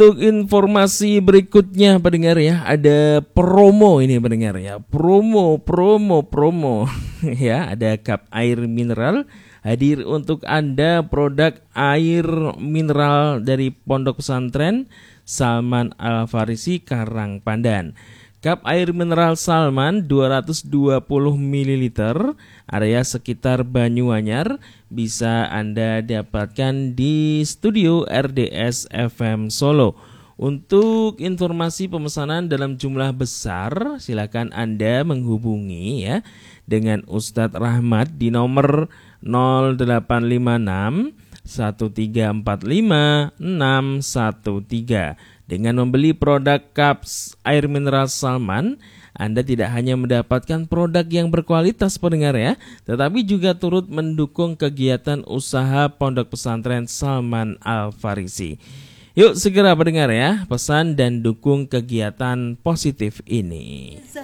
Untuk informasi berikutnya pendengar ya, ada promo ini pendengar ya. Promo ya, ada cup air mineral hadir untuk Anda, produk air mineral dari Pondok Pesantren Salman Al-Farisi Karangpandan. Cup air mineral Salman 220 ml, area sekitar Banyuanyar, bisa Anda dapatkan di studio RDS FM Solo. Untuk informasi pemesanan dalam jumlah besar, silakan Anda menghubungi ya dengan Ustadz Rahmat di nomor 0856 1345 613. Dengan membeli produk cups air mineral Salman, Anda tidak hanya mendapatkan produk yang berkualitas pendengar ya, tetapi juga turut mendukung kegiatan usaha Pondok Pesantren Salman Al-Farisi. Yuk segera pendengar ya, pesan dan dukung kegiatan positif ini.